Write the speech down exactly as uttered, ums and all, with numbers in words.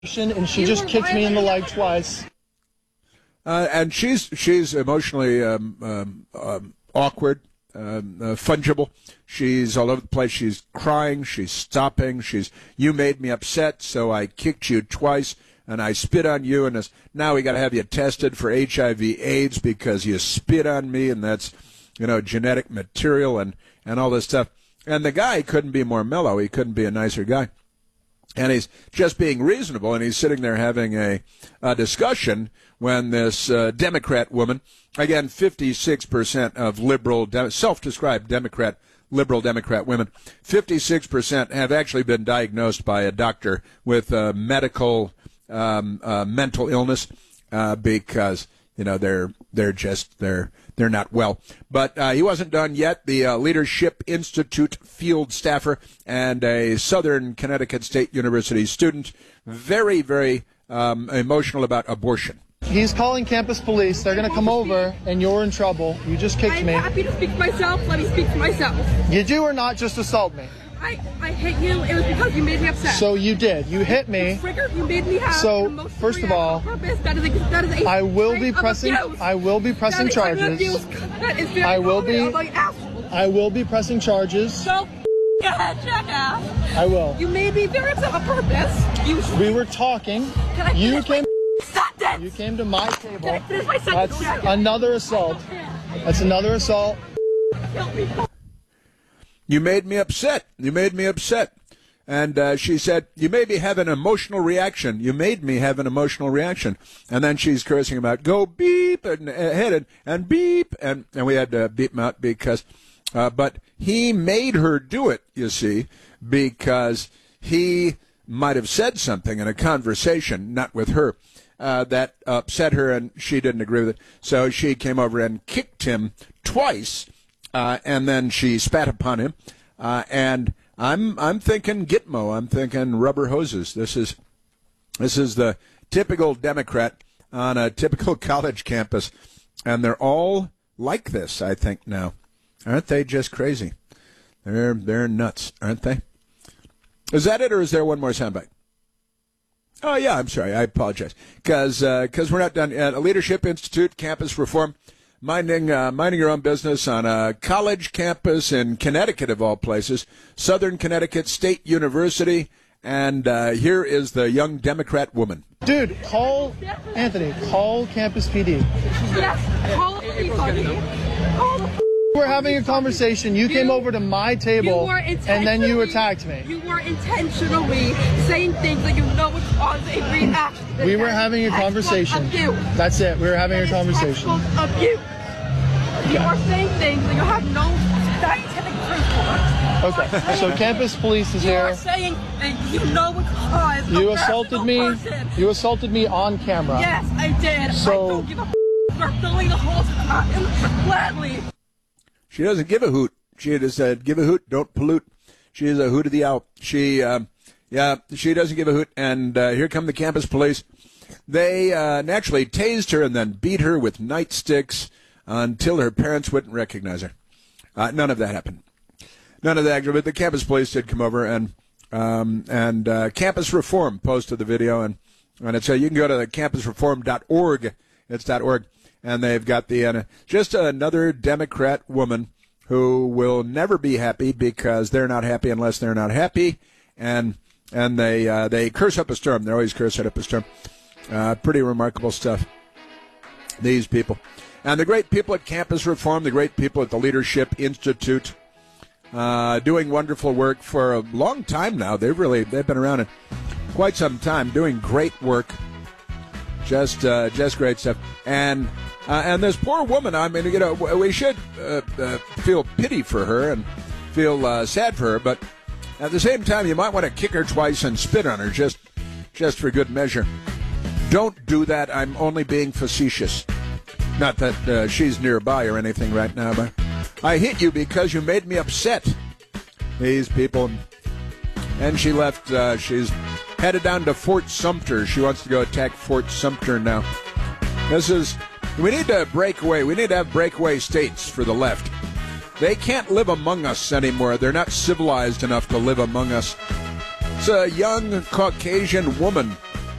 and she just kicked me in the leg twice. Uh, and she's she's emotionally um, um, um, awkward, um, uh, fungible. She's all over the place. She's crying. She's stopping. She's, you made me upset, so I kicked you twice, and I spit on you, and now we got to have you tested for H I V AIDS because you spit on me, and that's, you know, genetic material and, and all this stuff. And the guy couldn't be more mellow. He couldn't be a nicer guy. And he's just being reasonable, and he's sitting there having a, a discussion when this uh, Democrat woman, again, fifty-six percent of liberal, de- self-described Democrat, liberal Democrat women, fifty-six percent have actually been diagnosed by a doctor with uh, medical um, uh, mental illness uh, because, you know, they're they're just they're they're not well. But uh, he wasn't done yet. The uh, Leadership Institute field staffer and a Southern Connecticut State University student, very very um, emotional about abortion. He's calling campus police. They're going to come over, and you're in trouble. You just kicked I'm me. I'm happy to speak for myself. Let me speak for myself. You do or not just assault me? I, I hit you. It was because you made me upset. So you did. You hit me. You triggered. You made me have So, an emotional first of all, purpose. That is a, that is a I will crime be of pressing. abuse. I will be pressing That is crime of charges. abuse. That is very I will common be- among assholes. I will be pressing charges. So, go ahead, jackass. I will. You made me very upset on purpose. You. We were talking. Can I You finish my came. sentence? You came to my table. Can I finish my sentence? That's jackass? another assault. That's another assault. Kill me. You made me upset. You made me upset. And uh, she said, you made me have an emotional reaction. You made me have an emotional reaction. And then she's cursing about, go beep, and uh, headed, and beep. And, and we had to beep him out because, uh, but he made her do it, you see, because he might have said something in a conversation, not with her, uh, that upset her, and she didn't agree with it. So she came over and kicked him twice, uh, and then she spat upon him, uh, and I'm I'm thinking Gitmo. I'm thinking rubber hoses. This is this is the typical Democrat on a typical college campus, and they're all like this, I think, now. Aren't they just crazy? They're they're nuts, aren't they? Is that it, or is there one more soundbite? Oh yeah, I'm sorry. I apologize because because we're not done at a Leadership Institute campus reform. Minding uh, minding your own business on a college campus in Connecticut, of all places, Southern Connecticut State University, and uh, here is the young Democrat woman. Dude, call Anthony. Call Campus P D. Yes. Call the police on me. Call the We're having a conversation. You, You- came over to my table, You were and then you intentionally- attacked me. You were intentionally saying things that you know would cause a reaction. We were having a Textbook conversation. Abuse. That's it. We were having That a is conversation. textbook abuse. You are saying things that you have no scientific proof for. Okay, so Campus Police is You are here. saying that you know would cause a You assaulted rational me. person. You assaulted me on camera. Yes, I did. So- I don't give a f- for filling the holes in the cotton gladly. She doesn't give a hoot. She just said, give a hoot, don't pollute. She is a hoot of the owl. She, um, yeah, she doesn't give a hoot. And uh, here come the campus police. They uh, naturally tased her and then beat her with nightsticks until her parents wouldn't recognize her. Uh, none of that happened. None of that. But the campus police did come over, and um, and uh, Campus Reform posted the video, and and it's uh, you can go to the campus reform dot org. It's .org, and they've got the uh, just another Democrat woman who will never be happy because they're not happy unless they're not happy, and and they uh, they curse up a storm. They're always cursing up a storm. Uh, pretty remarkable stuff. These people. And the great people at Campus Reform, the great people at the Leadership Institute, uh, doing wonderful work for a long time now. They've really they've been around in quite some time, doing great work. Just uh, just great stuff. And uh, and this poor woman, I mean, you know, we should uh, uh, feel pity for her and feel uh, sad for her, but at the same time, you might want to kick her twice and spit on her just just for good measure. Don't do that. I'm only being facetious. Not that uh, she's nearby or anything right now, but I hit you because you made me upset. These people. And she left. Uh, she's headed down to Fort Sumter. She wants to go attack Fort Sumter now. This is, we need to break away. We need to have breakaway states for the left. They can't live among us anymore. They're not civilized enough to live among us. It's a young Caucasian woman